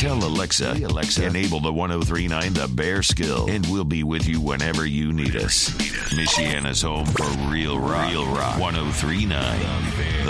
Tell Alexa, enable the 1039 The Bear Skill, and we'll be with you whenever you need us. Michiana's home for real rock. 1039